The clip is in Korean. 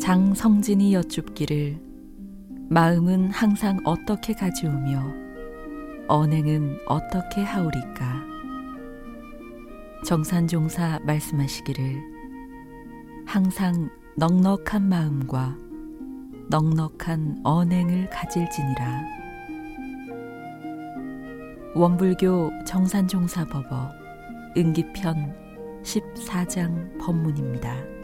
장성진이 여쭙기를 마음은 항상 어떻게 가지우며 언행은 어떻게 하오리까. 정산종사 말씀하시기를 항상 넉넉한 마음과 넉넉한 언행을 가질지니라. 원불교 정산종사법어 은기편 14장 법문입니다.